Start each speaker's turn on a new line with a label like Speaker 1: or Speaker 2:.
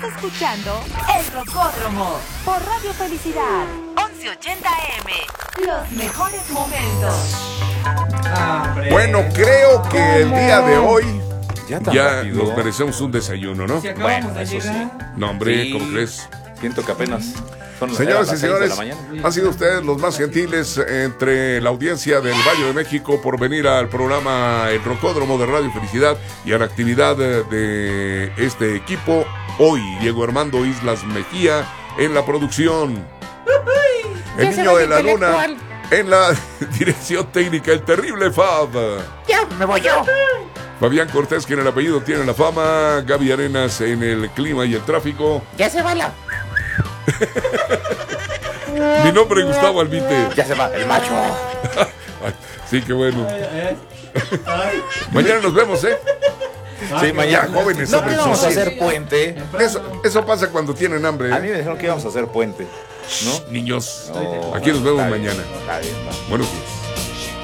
Speaker 1: escuchando El Rocódromo por Radio Felicidad 1180 AM. Los mejores momentos.
Speaker 2: Bueno, creo que el día de hoy ya
Speaker 3: rápido.
Speaker 2: nos merecemos un desayuno, ¿no?
Speaker 4: Si acabamos de
Speaker 3: eso
Speaker 4: llegar.
Speaker 2: No, hombre,
Speaker 3: Sí.
Speaker 2: ¿cómo crees?
Speaker 3: Siento que apenas son
Speaker 2: Señoras y
Speaker 3: las 6 de
Speaker 2: señores,
Speaker 3: la mañana.
Speaker 2: han sido ustedes los más gentiles entre la audiencia del Valle de México por venir al programa El Rocódromo de Radio Felicidad y a la actividad de este equipo. Hoy, Diego Armando Islas Mejía en la producción. El niño de la luna en la dirección técnica, el terrible Fab.
Speaker 5: Ya me voy yo.
Speaker 2: Fabián Cortés, que en el apellido tiene la fama. Gaby Arenas en el clima y el tráfico.
Speaker 5: Ya se va la.
Speaker 2: Mi nombre es Gustavo Albite.
Speaker 3: Ya se va el macho.
Speaker 2: Ay, sí, qué bueno. Mañana nos vemos, ¿eh?
Speaker 3: Sí, mañana.
Speaker 2: Ya, jóvenes,
Speaker 3: No,
Speaker 2: hombres,
Speaker 3: vamos a
Speaker 2: sí.
Speaker 3: hacer puente.
Speaker 2: Eso pasa cuando tienen hambre,
Speaker 3: A mí
Speaker 2: ¿eh?
Speaker 3: me dijeron que íbamos a hacer puente, ¿no?
Speaker 2: Niños,
Speaker 3: No,
Speaker 2: aquí nos vemos
Speaker 3: está bien,
Speaker 2: mañana.
Speaker 3: está bien, va.
Speaker 2: Buenos días.